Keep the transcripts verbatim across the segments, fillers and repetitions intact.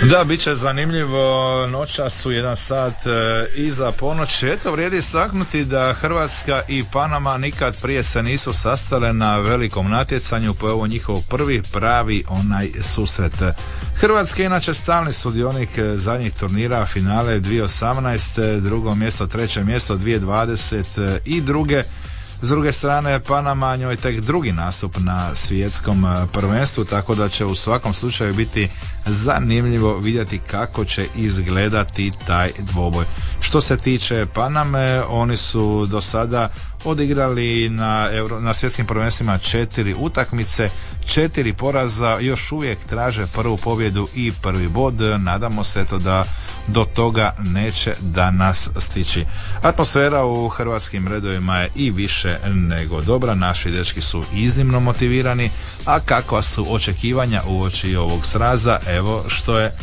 Da, bit će zanimljivo, noćas u jedan sat e, iza ponoći. Eto, vrijedi istaknuti da Hrvatska i Panama nikad prije se nisu sastale na velikom natjecanju, pa je ovo njihov prvi pravi onaj susret. Hrvatska je inače stalni sudionik zadnjih turnira, finale dvije tisuće osamnaeste, drugo mjesto, treće mjesto dvije tisuće dvadeset druge. S druge strane, Panama njoj tek drugi nastup na svjetskom prvenstvu, tako da će u svakom slučaju biti zanimljivo vidjeti kako će izgledati taj dvoboj. Što se tiče Paname, oni su do sada odigrali na, Euro, na svjetskim prvenstvima četiri utakmice, četiri poraza, još uvijek traže prvu pobjedu i prvi bod. Nadamo se to da do toga neće danas stići. Atmosfera u hrvatskim redovima je i više nego dobra, naši dečki su iznimno motivirani, a kakva su očekivanja uoči ovog sraza, evo što je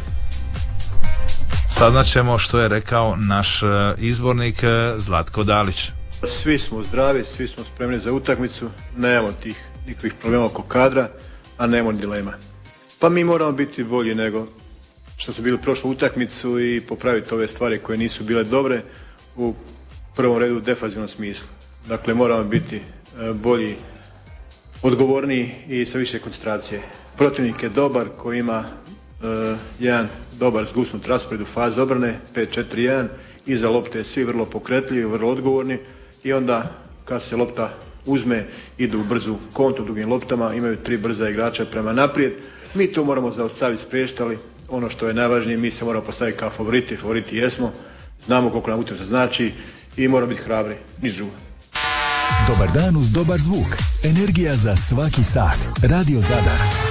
saznaćemo što je rekao naš izbornik Zlatko Dalić. Svi smo zdravi, svi smo spremni za utakmicu, nemamo tih nikakvih problema oko kadra, a nemamo dilema. Pa mi moramo biti bolji nego što su bili prošlu utakmicu i popraviti ove stvari koje nisu bile dobre u prvom redu u defanzivnom smislu. Dakle, moramo biti bolji, odgovorniji i sa više koncentracije. Protivnik je dobar koji ima uh, jedan dobar zgusnut raspored u fazi obrane, pet četiri jedan, iza lopte svi vrlo pokretljivi, vrlo odgovorni i onda kad se lopta uzme idu u brzu kontu dugim loptama, imaju tri brza igrača prema naprijed. Mi to moramo zaustaviti, spriječiti, ali ono što je najvažnije, mi se moramo postaviti kao favoriti, favoriti jesmo, znamo koliko nam utakmica znači i moramo biti hrabri, niš drugo. Dobar dan uz dobar zvuk, energija za svaki sat, Radio Zadar.